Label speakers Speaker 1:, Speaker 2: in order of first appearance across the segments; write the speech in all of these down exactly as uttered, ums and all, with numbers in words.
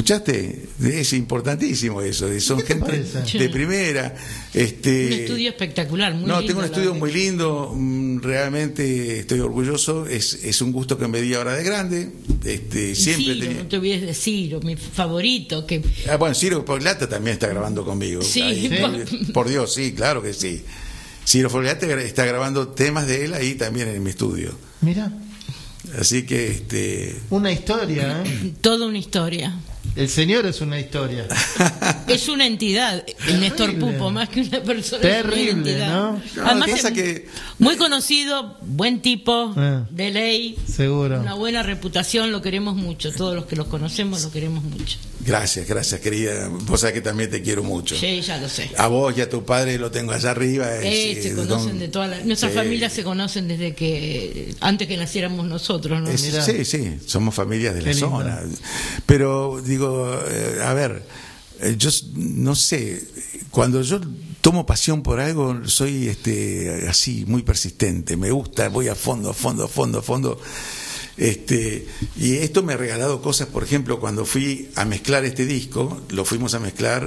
Speaker 1: ¿Escuchaste? Es importantísimo eso. Son gente
Speaker 2: parece?
Speaker 1: de primera. Este,
Speaker 3: un estudio espectacular, muy
Speaker 1: no,
Speaker 3: lindo.
Speaker 1: tengo un estudio muy lindo. Realmente estoy orgulloso. Es, es un gusto que me di ahora de grande. Este, siempre
Speaker 3: Ciro,
Speaker 1: tenía...
Speaker 3: no te olvides de Ciro, mi favorito. Que...
Speaker 1: Ah, bueno, Ciro Fogliata también está grabando conmigo.
Speaker 3: Sí,
Speaker 1: ahí,
Speaker 3: ¿sí?
Speaker 1: Por Dios, sí, claro que sí. Ciro Fogliata está grabando temas de él ahí también en mi estudio.
Speaker 2: Mira.
Speaker 1: Así que este
Speaker 2: una historia, ¿eh?
Speaker 3: Toda una historia.
Speaker 2: El señor es una historia.
Speaker 3: Es una entidad, el Néstor Pupo, más que una persona.
Speaker 2: Terrible,
Speaker 3: es una
Speaker 2: ¿no?
Speaker 3: Además,
Speaker 1: piensa
Speaker 3: es
Speaker 1: que...
Speaker 3: muy conocido, buen tipo,
Speaker 2: Ah,
Speaker 3: de ley.
Speaker 2: seguro.
Speaker 3: Una buena reputación, lo queremos mucho. Todos los que los conocemos lo queremos mucho.
Speaker 1: Gracias, gracias, querida. Vos sabés que también te quiero mucho.
Speaker 3: Sí, ya lo sé.
Speaker 1: A vos y a tu padre lo tengo allá arriba.
Speaker 3: Eh,
Speaker 1: es,
Speaker 3: se
Speaker 1: eh,
Speaker 3: conocen
Speaker 1: don-
Speaker 3: de todas las... Nuestras
Speaker 1: sí.
Speaker 3: familias se conocen desde que... Antes que naciéramos nosotros, ¿no?
Speaker 1: Es-
Speaker 2: Mirá.
Speaker 1: sí, sí, somos familias de la
Speaker 2: Qué lindo.
Speaker 1: zona. Pero digo, eh, a ver, eh, yo s- no sé, cuando yo tomo pasión por algo, soy este así, muy persistente, me gusta, voy a fondo, a fondo, a fondo, a fondo. Este, y esto me ha regalado cosas, por ejemplo, cuando fui a mezclar este disco, lo fuimos a mezclar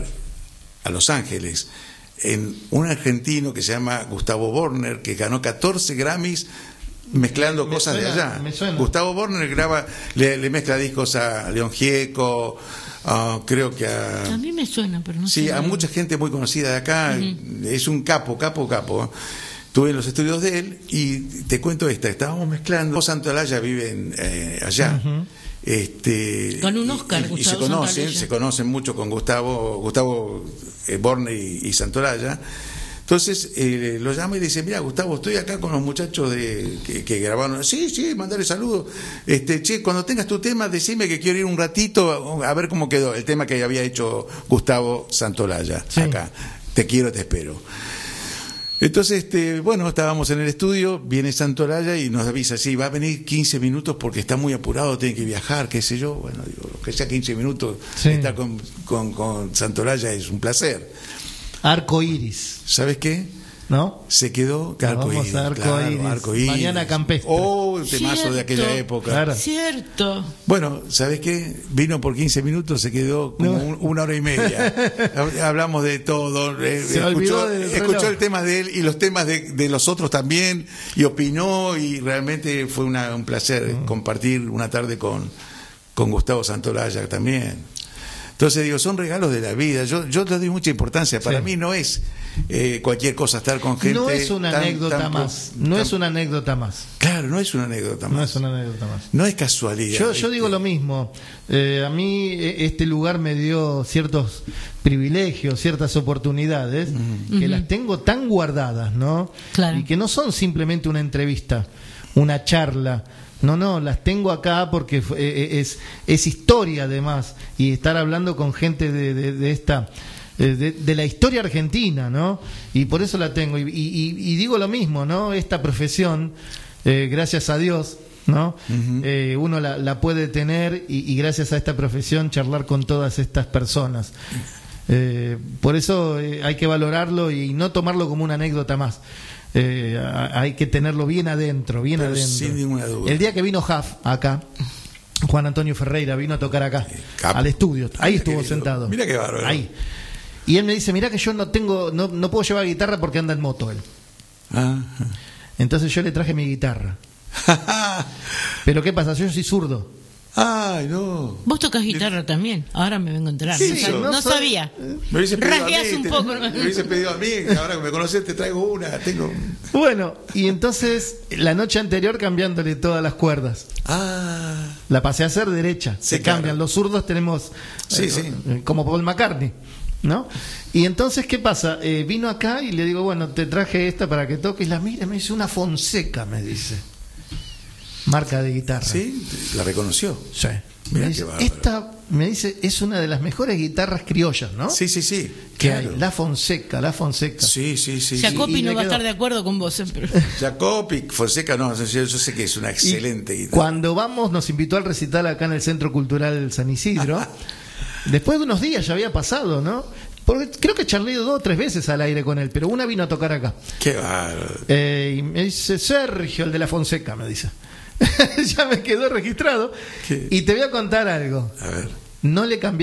Speaker 1: a Los Ángeles, en un argentino que se llama Gustavo Borner, que ganó catorce Grammys mezclando
Speaker 2: Me
Speaker 1: cosas
Speaker 2: suena,
Speaker 1: de allá.
Speaker 2: me suena.
Speaker 1: Gustavo Borner graba, le, le mezcla discos a León Gieco, a, creo que a...
Speaker 3: A mí me suena, pero no sé.
Speaker 1: Sí, a mucha gente muy conocida de acá. Uh-huh. Es un capo, capo, capo. Estuve en los estudios de él y te cuento esta, estábamos mezclando. Santolaya vive en, eh, allá. Uh-huh. Este,
Speaker 3: con un Oscar,
Speaker 1: y, y,
Speaker 3: Gustavo
Speaker 1: y se conocen,
Speaker 3: Santolaya.
Speaker 1: se conocen mucho con Gustavo, Gustavo eh, Borne y, y Santolaya. Entonces eh, lo llama y le dice, mira Gustavo, estoy acá con los muchachos de que, que grabaron. Sí, sí, mandale saludos. Este, che, cuando tengas tu tema, decime que quiero ir un ratito a ver cómo quedó el tema que había hecho Gustavo Santolaya. Sí. Acá. Te quiero, te espero. Entonces, este, bueno, estábamos en el estudio, viene Santolaya y nos avisa, sí, va a venir quince minutos porque está muy apurado, tiene que viajar, qué sé yo. Bueno, digo, que sea quince minutos, sí. Estar con, con, con Santolaya es un placer.
Speaker 2: Arco Iris.
Speaker 1: ¿Sabes qué?
Speaker 2: ¿No?
Speaker 1: Se quedó Arco Iris.
Speaker 2: Arco
Speaker 1: claro,
Speaker 2: Iris.
Speaker 1: Arco Iris.
Speaker 2: Mañana Campestre.
Speaker 1: Oh, el temazo
Speaker 3: Cierto.
Speaker 1: de aquella época.
Speaker 2: Claro.
Speaker 3: Cierto.
Speaker 1: Bueno, ¿sabes qué? Vino por quince minutos, se quedó como no. un, una hora y media. Hablamos de todo.
Speaker 2: Se
Speaker 1: escuchó,
Speaker 2: del
Speaker 1: escuchó el tema de él y los temas de, de los otros también y opinó y realmente fue una, un placer mm. compartir una tarde con, con Gustavo Santolaya también. Entonces digo, son regalos de la vida. Yo yo le doy mucha importancia. Para sí. mí no es eh, cualquier cosa estar con gente.
Speaker 2: No es una
Speaker 1: tan,
Speaker 2: anécdota
Speaker 1: tan,
Speaker 2: más. No
Speaker 1: tan,
Speaker 2: es una anécdota más.
Speaker 1: Claro, no es una anécdota más.
Speaker 2: No es una anécdota más.
Speaker 1: No es casualidad.
Speaker 2: Yo, yo digo lo mismo. Eh, a mí este lugar me dio ciertos privilegios, ciertas oportunidades uh-huh. que uh-huh. las tengo tan guardadas, ¿no?
Speaker 3: Claro.
Speaker 2: Y que no son simplemente una entrevista, una charla. No, no, las tengo acá porque es, es historia además, y estar hablando con gente de, de, de esta, de, de la historia argentina, ¿no? Y por eso la tengo. Y, y, y digo lo mismo, ¿no? Esta profesión, eh, gracias a Dios, ¿no? Uh-huh. Eh, uno la, la puede tener y, y gracias a esta profesión charlar con todas estas personas. Eh, por eso eh, hay que valorarlo y no tomarlo como una anécdota más. Eh, hay que tenerlo bien adentro, bien
Speaker 1: Pero
Speaker 2: adentro.
Speaker 1: Sin ninguna duda.
Speaker 2: El día que vino Huff acá, Juan Antonio Ferreira vino a tocar acá, Cap. al estudio, ahí mira estuvo sentado.
Speaker 1: Mira qué bárbaro.
Speaker 2: Ahí. Y él me dice, mira que yo no tengo, no, no puedo llevar guitarra porque anda en moto él.
Speaker 1: Ah.
Speaker 2: Entonces yo le traje mi guitarra. Pero ¿qué pasa? Yo soy zurdo.
Speaker 1: Ay, no.
Speaker 3: Vos tocas guitarra también. Ahora me vengo a enterar.
Speaker 1: Sí,
Speaker 3: no, sab-
Speaker 1: no
Speaker 3: no
Speaker 1: soy...
Speaker 3: sabía.
Speaker 1: Me hubiese pedido a mí,
Speaker 3: un
Speaker 1: te...
Speaker 3: poco.
Speaker 1: Me hubiese pedido a mí. Ahora que me conoces te traigo una. Tengo.
Speaker 2: Bueno, y entonces la noche anterior cambiándole todas las cuerdas.
Speaker 1: Ah.
Speaker 2: La pasé a hacer derecha.
Speaker 1: Sí,
Speaker 2: Se
Speaker 1: claro.
Speaker 2: cambian. Los zurdos tenemos.
Speaker 1: Sí,
Speaker 2: eh,
Speaker 1: sí.
Speaker 2: Como Paul McCartney, ¿no? Y entonces, ¿qué pasa? Eh, vino acá y le digo, bueno, te traje esta para que toques. La mira, me dice una Fonseca, me dice. Marca de guitarra.
Speaker 1: Sí, la reconoció.
Speaker 2: Sí.
Speaker 1: Mira
Speaker 2: me dice,
Speaker 1: qué bárbaro.
Speaker 2: esta, me dice, es una de las mejores guitarras criollas, ¿no?
Speaker 1: Sí, sí, sí.
Speaker 2: Que
Speaker 1: claro.
Speaker 2: hay. La Fonseca, la Fonseca.
Speaker 1: Sí, sí, sí.
Speaker 3: Jacopi
Speaker 2: Y- y
Speaker 3: no
Speaker 2: me
Speaker 3: va a
Speaker 2: quedo-
Speaker 3: estar de acuerdo con vos. ¿eh? Pero...
Speaker 1: Jacobi, Fonseca, no, yo, yo sé que es una excelente
Speaker 2: Y
Speaker 1: guitarra.
Speaker 2: cuando vamos, nos invitó al recital acá en el Centro Cultural San Isidro. Después de unos días ya había pasado, ¿no? Porque creo que charlé dos o tres veces al aire con él, pero una vino a tocar acá.
Speaker 1: Qué bárbaro.
Speaker 2: Eh, y me dice, Sergio, el de la Fonseca, me dice. Ya me quedó registrado.
Speaker 1: ¿Qué?
Speaker 2: Y te voy a contar algo.
Speaker 1: A ver.
Speaker 2: No le cambié